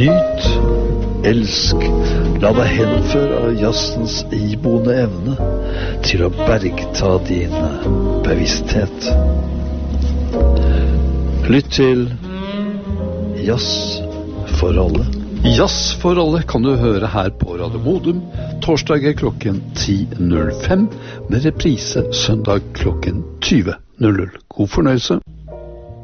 Nyt, elsk, la deg henføre av jazzens iboende evne til å bergta din bevissthet. Lytt til Jazz for alle. Jazz for alle kan du høre her på Radio Modum, torsdager klokken 10.05, med reprise søndag klokken 20.00. God fornøyelse.